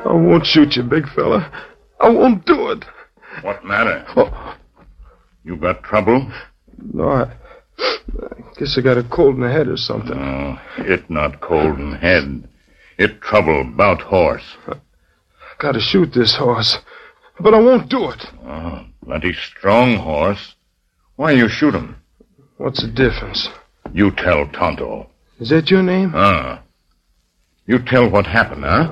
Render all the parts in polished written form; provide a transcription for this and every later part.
I won't shoot you, big fella. I won't do it. What matter? Oh. You got trouble? No, I guess I got a cold in the head or something. No, it not cold in head. It trouble about horse. Gotta shoot this horse, but I won't do it. Oh, plenty strong horse. Why you shoot him? What's the difference? You tell Tonto. Is that your name? You tell what happened, huh?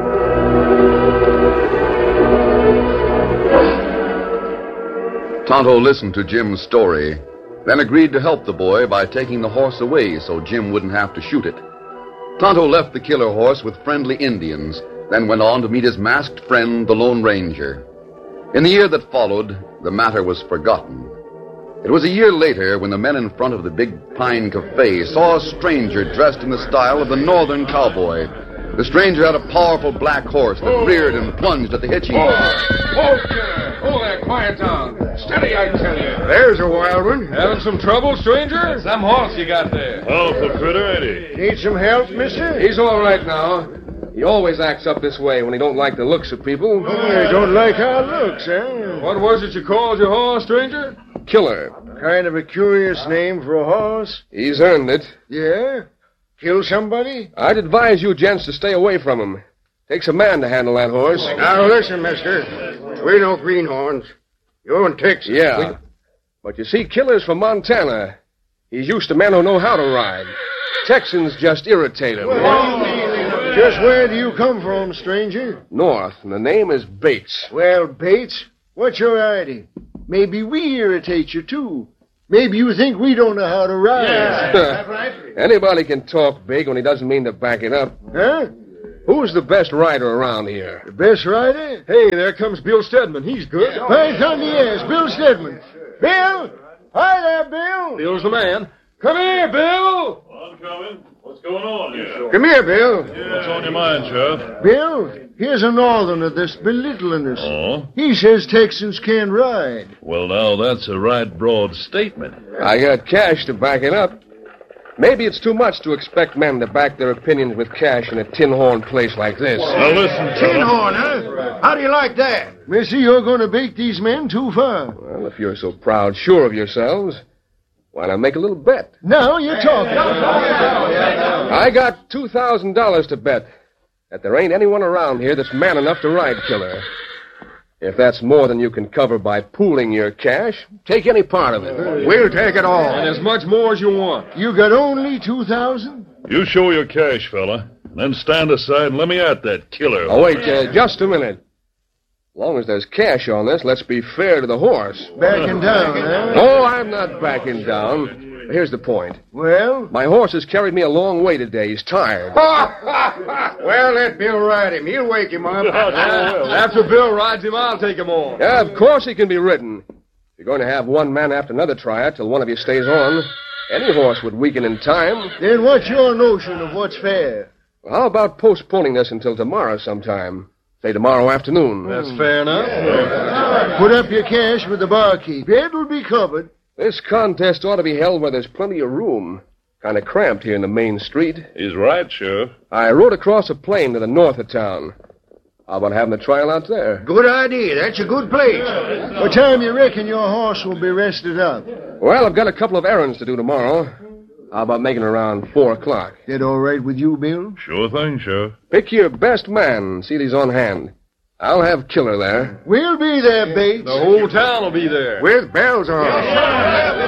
Tonto listened to Jim's story, then agreed to help the boy by taking the horse away so Jim wouldn't have to shoot it. Tonto left the killer horse with friendly Indians, then went on to meet his masked friend, the Lone Ranger. In the year that followed, the matter was forgotten. It was a year later when the men in front of the Big Pine Cafe saw a stranger dressed in the style of the northern cowboy. The stranger had a powerful black horse that reared and plunged at the hitching. Hold there, quiet down. Steady, I tell you. There's a wild one. Having some trouble, stranger? Some horse you got there. Powerful critter, ain't he? Need some help, mister? He's all right now. He always acts up this way when he don't like the looks of people. Oh, you don't like our looks, eh? What was it you called your horse, stranger? Killer. Kind of a curious name for a horse. He's earned it. Yeah? Kill somebody? I'd advise you gents to stay away from him. Takes a man to handle that horse. Now, listen, mister. We know greenhorns. You're in Texas. Yeah. But you see, Killer's from Montana. He's used to men who know how to ride. Texans just irritate him. Just where do you come from, stranger? North, and the name is Bates. Well, Bates, what's your idea? Maybe we irritate you, too. Maybe you think we don't know how to ride. Yeah. Anybody can talk big when he doesn't mean to back it up. Huh? Who's the best rider around here? The best rider? Hey, there comes Bill Stedman. He's good. Right on the ass, Bill Stedman. Bill! Hi there, Bill! Bill's the man. Come here, Bill! I'm coming. What's going on here? Come here, Bill. What's on your mind, Sheriff? Bill, here's a northerner that's belittling us. Oh? He says Texans can't ride. Well, now, that's a right broad statement. I got cash to back it up. Maybe it's too much to expect men to back their opinions with cash in a tin horn place like this. Now, listen, Tin fella. horn, huh? How do you like that? Missy, you're going to bake these men too far. Well, if you're so proud, sure of yourselves, why not make a little bet? Now you're talking. I got $2,000 to bet that there ain't anyone around here that's man enough to ride Killer. If that's more than you can cover by pooling your cash, take any part of it. We'll take it all. And as much more as you want. You got only 2,000? You show your cash, fella. Then stand aside and let me at that killer. Oh, wait, just a minute. As long as there's cash on this, let's be fair to the horse. Backing down, huh? No, I'm not backing down. Here's the point. Well? My horse has carried me a long way today. He's tired. Well, let Bill ride him. He'll wake him up. After Bill rides him, I'll take him on. Yeah, of course he can be ridden. If you're going to have one man after another try it till one of you stays on, any horse would weaken in time. Then what's your notion of what's fair? Well, how about postponing this until tomorrow sometime? Say tomorrow afternoon. That's fair enough. Put up your cash with the barkeep. It'll be covered. This contest ought to be held where there's plenty of room. Kind of cramped here in the main street. He's right, Sheriff. I rode across a plain to the north of town. How about having the trial out there? Good idea. That's a good place. What time you reckon your horse will be rested up? Well, I've got a couple of errands to do tomorrow. How about making it around 4 o'clock? That all right with you, Bill? Sure thing, Sheriff. Pick your best man and see that he's on hand. I'll have Killer there. We'll be there, Bates. The whole town will be there. With bells on.